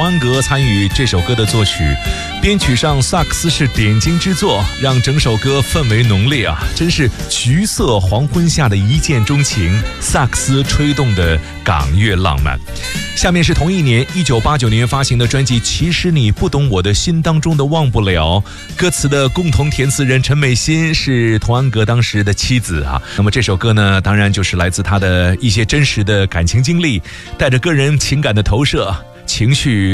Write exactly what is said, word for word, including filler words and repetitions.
安格参与这首歌的作曲，编曲上萨克斯是点睛之作，让整首歌氛围浓烈啊，真是橘色黄昏下的一见钟情，萨克斯吹动的港乐浪漫。下面是同一年一九八九年发行的专辑《其实你不懂我的心》当中的忘不了，歌词的共同填词人陈美心是童安格当时的妻子啊。那么这首歌呢，当然就是来自他的一些真实的感情经历，带着个人情感的投射，情绪